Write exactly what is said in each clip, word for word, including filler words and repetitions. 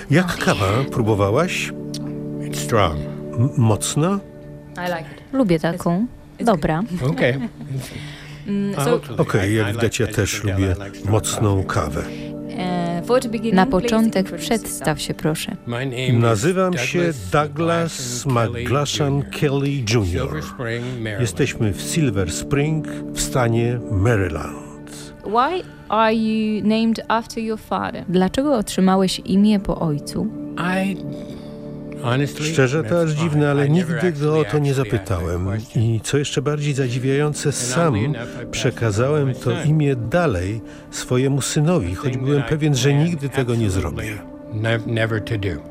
Jak kawa? Próbowałaś? It's strong. M- mocna? Lubię taką. Dobra. Okay. Okej, jak widać, ja też lubię mocną kawę. Na początek przedstaw się, proszę. My name Nazywam is się Douglas McGlashan Kelly junior Jesteśmy w Silver Spring w stanie Maryland. Why are you named after your father? Dlaczego otrzymałeś imię po ojcu? I honestly, Szczerze to aż that's dziwne, fine. ale I nigdy never go o to nie actually zapytałem. asked that question. I co jeszcze bardziej zadziwiające, sam przekazałem to imię dalej swojemu synowi, choć byłem pewien, że nigdy tego nie zrobię. Ne- Never to do.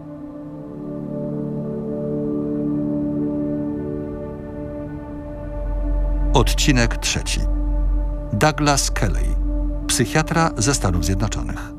Odcinek trzeci. Douglas Kelly, psychiatra ze Stanów Zjednoczonych.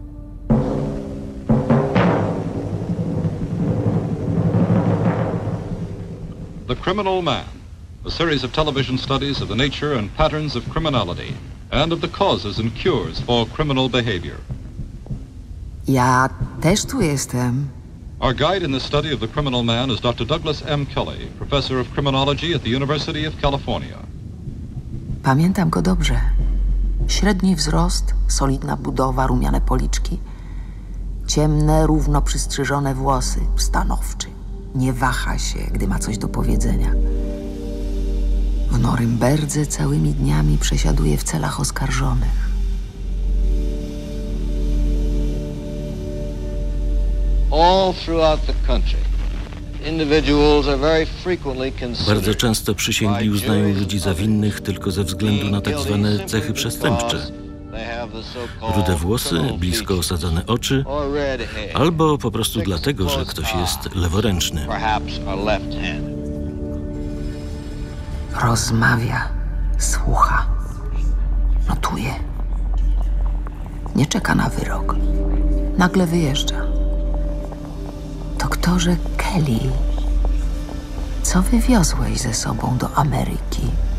The Criminal Man, a series of television studies of the nature and patterns of criminality and of the causes and cures for criminal behavior. Ja też tu jestem. Our guide in the study of the criminal man is Doctor Douglas M. Kelly, professor of criminology at the University of California. Pamiętam go dobrze. Średni wzrost, solidna budowa, rumiane policzki. Ciemne, równo przystrzyżone włosy, stanowczy. Nie waha się, gdy ma coś do powiedzenia. W Norymberdze całymi dniami przesiaduje w celach oskarżonych. All throughout the country, individuals are very frequently Bardzo considered często przysięgli uznają ludzi za winnych tylko ze względu na tak zwane cechy przestępcze. Rude włosy, blisko osadzone oczy, albo po prostu dlatego, że ktoś jest leworęczny. Rozmawia, słucha, notuje. Nie czeka na wyrok. Nagle wyjeżdża. Doktorze Kelly, co wywiozłeś ze sobą do Ameryki?